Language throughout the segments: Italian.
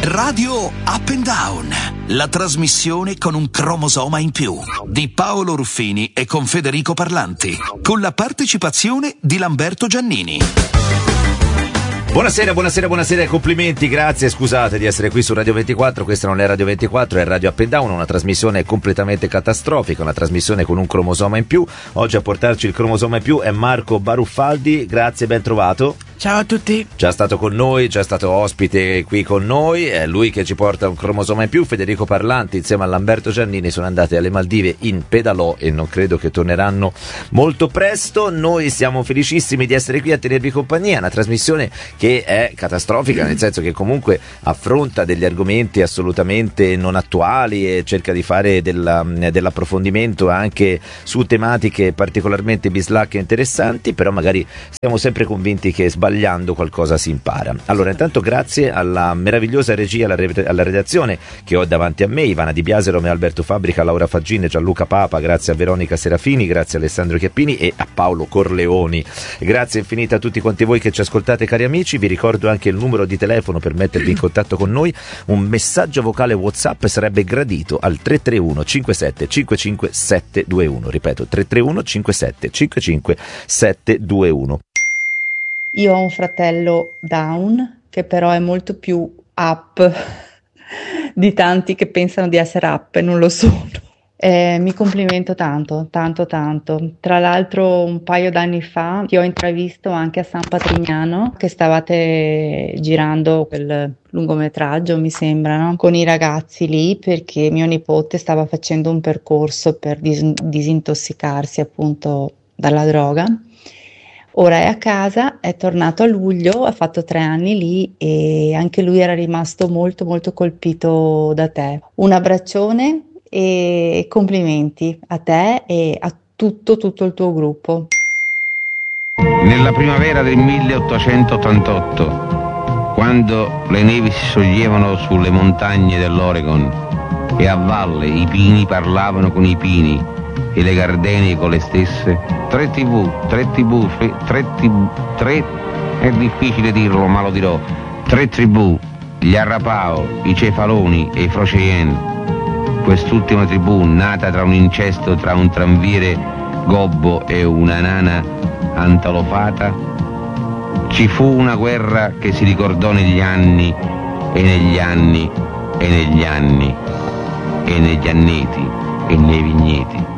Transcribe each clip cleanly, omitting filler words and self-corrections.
Radio Up and Down, la trasmissione con un cromosoma in più, di Paolo Ruffini e con Federico Parlanti, con la partecipazione di Lamberto Giannini. Buonasera, complimenti, grazie, scusate di essere qui su Radio 24, questa non è Radio 24, è Radio Up and Down, una trasmissione completamente catastrofica, una trasmissione con un cromosoma in più. Oggi a portarci il cromosoma in più è Marco Baruffaldi, grazie, ben trovato. Ciao a tutti. Già stato con noi, già stato ospite qui con noi, è lui che ci porta un cromosoma in più. Federico Parlanti insieme a Lamberto Giannini sono andati alle Maldive in pedalò e non credo che torneranno molto presto. Noi siamo felicissimi di essere qui a tenervi compagnia, una trasmissione che è catastrofica, nel senso che comunque affronta degli argomenti assolutamente non attuali e cerca di fare dell'approfondimento anche su tematiche particolarmente bislacche e interessanti, però magari siamo sempre convinti che sbagliando qualcosa si impara. Allora, intanto grazie alla meravigliosa regia, alla redazione che ho davanti a me, Ivana Di Biase, Romeo Alberto Fabbrica, Laura Faggin, Gianluca Papa, grazie a Veronica Serafini, grazie a Alessandro Chiappini e a Paolo Corleoni. Grazie infinita a tutti quanti voi che ci ascoltate, cari amici. Vi ricordo anche il numero di telefono per mettervi in contatto con noi. Un messaggio vocale WhatsApp sarebbe gradito al 331 57 55 721. Ripeto, 331 57 55 721. Io ho un fratello down che però è molto più up di tanti che pensano di essere up e non lo sono. Mi complimento tanto. Tra l'altro un paio d'anni fa ti ho intravisto anche a San Patrignano, che stavate girando quel lungometraggio, mi sembra, no? Con i ragazzi lì, perché mio nipote stava facendo un percorso per disintossicarsi appunto dalla droga. Ora è a casa, è tornato a luglio, ha fatto 3 anni lì e anche lui era rimasto molto molto colpito da te. Un abbraccione e complimenti a te e a tutto il tuo gruppo. Nella primavera del 1888, quando le nevi si scioglievano sulle montagne dell'Oregon e a valle i pini parlavano con i pini e le gardenie con le stesse, tre è difficile dirlo ma lo dirò, 3 tribù, gli Arrapao, i Cefaloni e i Froceien. Quest'ultima tribù, nata tra un incesto tra un tranviere gobbo e una nana antalofata, ci fu una guerra che si ricordò negli anni e negli anni e negli anni e negli anneti e nei vigneti.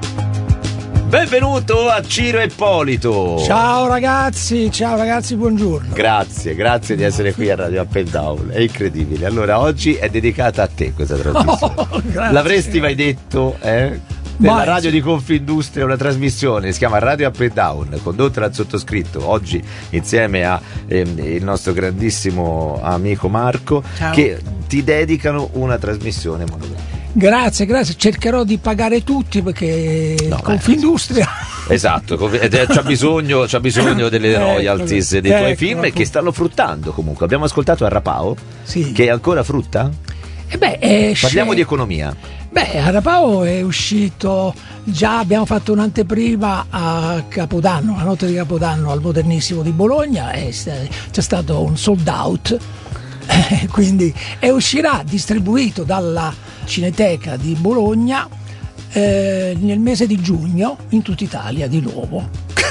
Benvenuto a Ciro Ippolito. Ciao ragazzi, buongiorno. Grazie di essere qui a Radio Up and Down, è incredibile. Allora, oggi è dedicata a te questa trasmissione. L'avresti mai detto, Nella radio di Confindustria una trasmissione si chiama Radio Up and Down, condotta dal sottoscritto, oggi insieme a il nostro grandissimo amico Marco. Ciao. Che ti dedicano una trasmissione monografica. Grazie, cercherò di pagare tutti perché Confindustria. Esatto, c'ha bisogno delle royalties dei tuoi film che stanno fruttando comunque. Abbiamo ascoltato Arrapao, sì, che ancora frutta? Parliamo di economia. Arrapao è uscito già, abbiamo fatto un'anteprima a Capodanno, la notte di Capodanno al Modernissimo di Bologna, c'è stato un sold out, quindi uscirà distribuito dalla Cineteca di Bologna nel mese di giugno in tutta Italia di nuovo.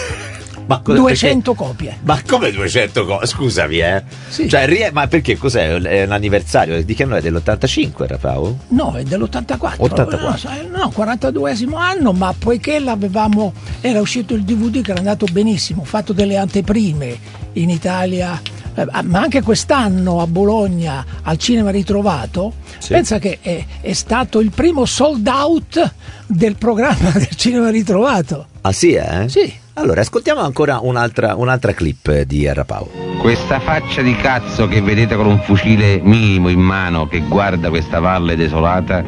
200 copie. Ma come 200 copie? Scusami, Sì. Cioè, ma perché cos'è? È un anniversario? Di che anno è? Dell'85 Rafao? No, è dell'84. No, 42esimo anno, ma poiché era uscito il DVD che era andato benissimo, ho fatto delle anteprime in Italia, ma anche quest'anno a Bologna al Cinema Ritrovato, sì. Pensa che è stato il primo sold out del programma del Cinema Ritrovato. Ah sì, Sì. Allora, ascoltiamo ancora un'altra clip di Arrapao. Questa faccia di cazzo che vedete con un fucile minimo in mano che guarda questa valle desolata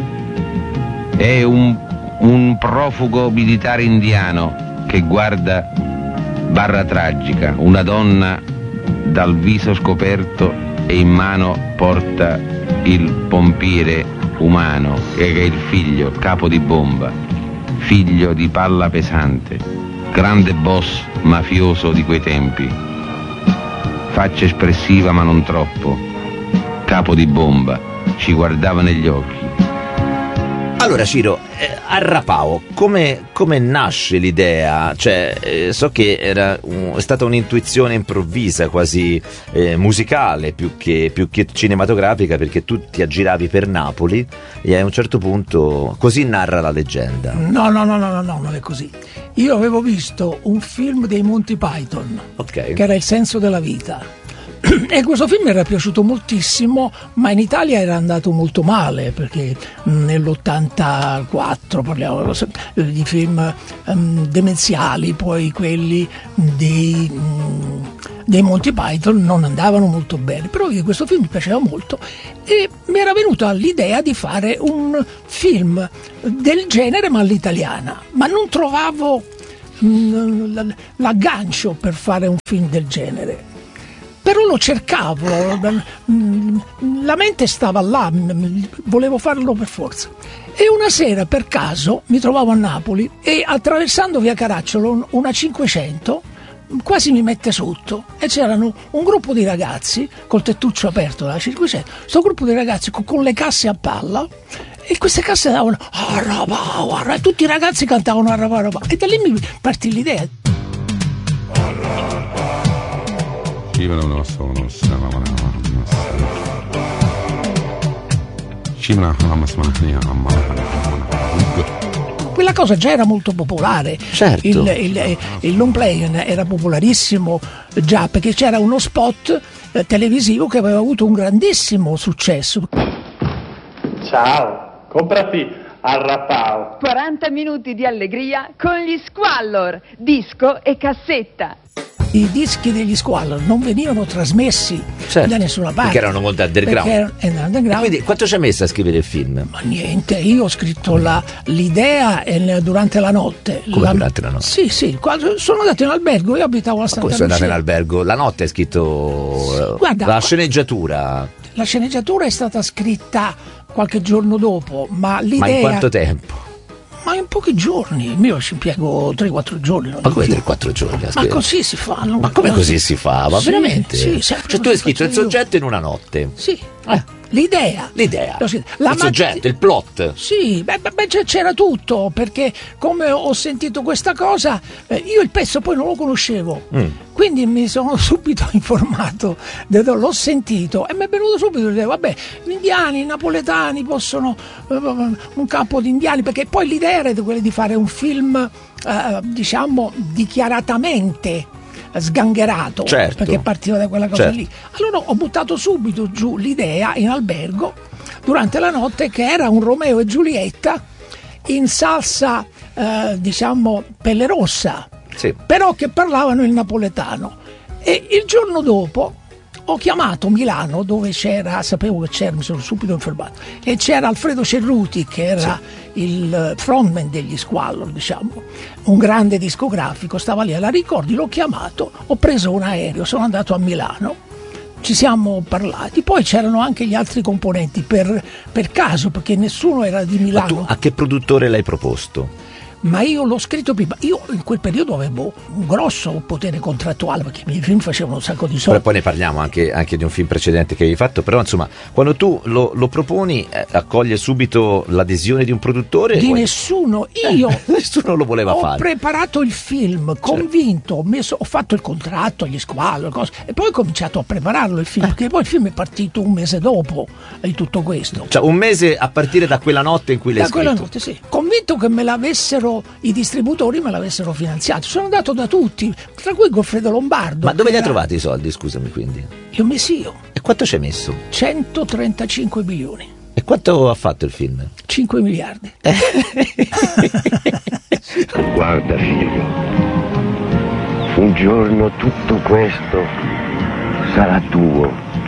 è un profugo militare indiano che guarda Barra Tragica, una donna dal viso scoperto e in mano porta il pompiere umano che è il figlio, capo di bomba, figlio di Palla Pesante, grande boss mafioso di quei tempi, faccia espressiva ma non troppo, capo di bomba ci guardava negli occhi. Allora Ciro, Arrapao, come nasce l'idea? Cioè, so che è stata un'intuizione improvvisa, quasi musicale, più che cinematografica, perché tu ti aggiravi per Napoli e a un certo punto, così narra la leggenda. No, non è così. Io avevo visto un film dei Monty Python, Ok. che era Il senso della vita. E questo film mi era piaciuto moltissimo, ma in Italia era andato molto male, perché nell'84 parliamo di film demenziali, poi quelli dei Monty Python non andavano molto bene, però questo film mi piaceva molto e mi era venuta l'idea di fare un film del genere ma all'italiana, ma non trovavo l'aggancio per fare un film del genere. Però lo cercavo, la mente stava là, volevo farlo per forza. E una sera per caso mi trovavo a Napoli e attraversando via Caracciolo una 500 quasi mi mette sotto e c'erano un gruppo di ragazzi col tettuccio aperto dalla 500, questo gruppo di ragazzi con le casse a palla, e queste casse davano Arrapao, e tutti i ragazzi cantavano Arrapao, e da lì mi partì l'idea. Quella cosa già era molto popolare. Certo. Il long play era popolarissimo già, perché c'era uno spot televisivo che aveva avuto un grandissimo successo. Ciao, comprati Arrapao. 40 minuti di allegria con gli Squallor, disco e cassetta. I dischi degli Squallor non venivano trasmessi da nessuna parte. Perché erano molto underground. Quindi quanto ci hai messo a scrivere il film? Ma niente, io ho scritto l'idea durante la notte. Durante la notte? Sì, quando sono andato in albergo, io abitavo a Santa Lucia. Come sono andato in albergo? La notte hai scritto la sceneggiatura? La sceneggiatura è stata scritta qualche giorno dopo, ma l'idea... Ma in quanto tempo? Ma in pochi giorni, io ci impiego 3-4 giorni. Ma come 3-4 giorni? Ma così si fa. Ma come così si fa? Ma sì, veramente? Sì, cioè tu hai scritto il soggetto in una notte? Sì. L'idea. Il soggetto, il plot. Sì, c'era tutto, perché come ho sentito questa cosa, io il pezzo poi non lo conoscevo, quindi mi sono subito informato, l'ho sentito e mi è venuto subito l'idea, vabbè, gli indiani, i napoletani possono, un campo di indiani, perché poi l'idea era quella di fare un film, diciamo, dichiaratamente sgangherato, certo, perché partiva da quella cosa lì. Allora ho buttato subito giù l'idea in albergo durante la notte, che era un Romeo e Giulietta in salsa diciamo pelle rossa, però che parlavano il napoletano. E il giorno dopo ho chiamato Milano, dove sapevo che c'era, mi sono subito informato, e c'era Alfredo Cerruti, che era il frontman degli Squallor, diciamo, un grande discografico, stava lì alla Ricordi, l'ho chiamato, ho preso un aereo, sono andato a Milano, ci siamo parlati, poi c'erano anche gli altri componenti per caso, perché nessuno era di Milano. Ma tu a che produttore l'hai proposto? Ma io l'ho scritto prima. Io in quel periodo avevo un grosso potere contrattuale, perché i miei film facevano un sacco di soldi. Però poi ne parliamo anche di un film precedente che avevi fatto. Però insomma, quando tu lo proponi, accoglie subito l'adesione di un produttore? Di nessuno. Io nessuno lo voleva fare. Ho preparato il film, convinto, ho fatto il contratto, gli Squallor, cose, e poi ho cominciato a prepararlo il film, perché poi il film è partito un mese dopo di tutto questo. Cioè un mese a partire da quella notte in cui l'hai scritto? Da quella notte, sì. Convinto che me l'avessero, i distributori me l'avessero finanziato. Sono andato da tutti, tra cui Goffredo Lombardo. Ma dove li ha trovati i soldi, scusami, quindi? Li ho messi io. E quanto ci hai messo? 135 milioni. E quanto ha fatto il film? 5 miliardi. Guarda figlio, un giorno tutto questo sarà tuo.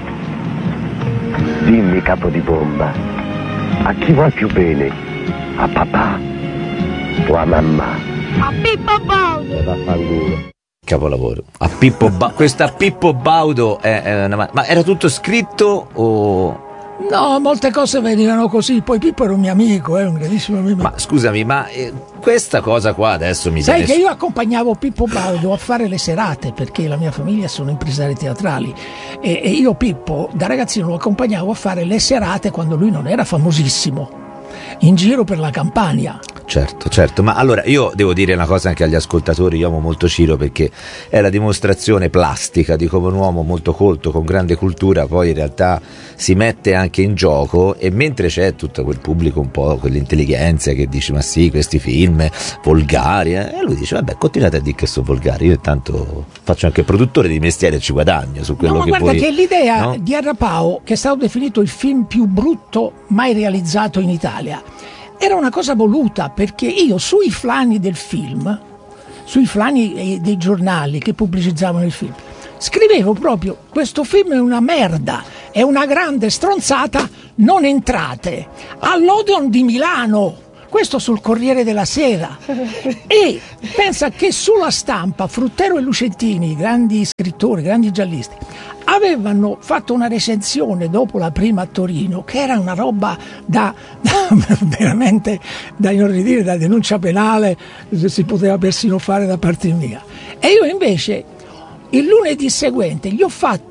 Dimmi, capo di bomba, a chi vuoi più bene? A papà o a mamma? A Pippo Baudo. Capolavoro. Questa Pippo Baudo è una... Ma era tutto scritto o No, molte cose venivano così. Poi Pippo era un mio amico, un grandissimo amico. Ma scusami, questa cosa qua adesso mi sai che io accompagnavo Pippo Baudo a fare le serate, perché la mia famiglia sono impresari teatrali, e io Pippo da ragazzino lo accompagnavo a fare le serate quando lui non era famosissimo, in giro per la Campania. Certo, ma allora io devo dire una cosa anche agli ascoltatori, io amo molto Ciro perché è la dimostrazione plastica di come un uomo molto colto, con grande cultura, poi in realtà si mette anche in gioco, e mentre c'è tutto quel pubblico un po', quell'intelligenza che dice ma sì, questi film volgari, e lui dice vabbè, continuate a dire che sono volgari, io intanto faccio anche produttore di mestiere e ci guadagno su quello no, ma che guarda poi, che l'idea no? di Arrapao, che è stato definito il film più brutto mai realizzato in Italia, era una cosa voluta, perché io sui flani del film, sui flani dei giornali che pubblicizzavano il film, scrivevo proprio: questo film è una merda, è una grande stronzata, non entrate all'Odeon di Milano. Questo sul Corriere della Sera. E pensa che sulla Stampa Fruttero e Lucentini, grandi scrittori, grandi giallisti, avevano fatto una recensione dopo la prima a Torino che era una roba da veramente da inorridire, da denuncia penale, si poteva persino fare da parte mia. E io invece il lunedì seguente gli ho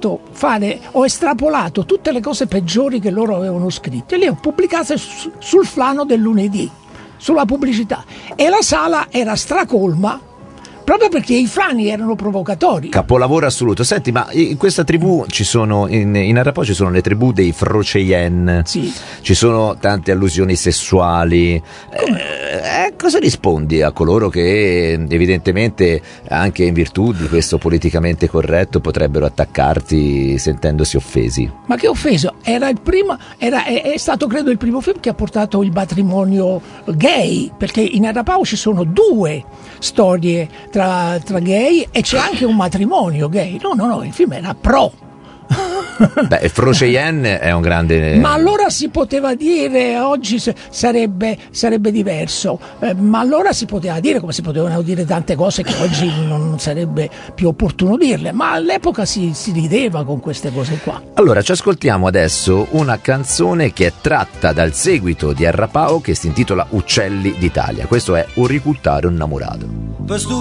ho estrapolato tutte le cose peggiori che loro avevano scritto e le ho pubblicate sul flano del lunedì, sulla pubblicità, e la sala era stracolma proprio perché i flani erano provocatori. Capolavoro assoluto. Senti, ma in questa tribù ci sono, in Arrapao ci sono le tribù dei Froceien, sì. Ci sono tante allusioni sessuali. Cosa rispondi a coloro che evidentemente, anche in virtù di questo politicamente corretto, potrebbero attaccarti sentendosi offesi? Ma che offeso? Era il primo, è stato credo il primo film che ha portato il matrimonio gay, perché in Arrapao ci sono 2 storie tra gay e c'è anche un matrimonio gay. No, il film era pro. Beh, Froceien è un grande... Ma allora si poteva dire, oggi sarebbe diverso, ma allora si poteva dire, come si potevano dire tante cose che oggi non sarebbe più opportuno dirle, ma all'epoca si rideva con queste cose qua. Allora ci ascoltiamo adesso una canzone che è tratta dal seguito di Arrapao, che si intitola Uccelli d'Italia. Questo è Un ricultare innamorato.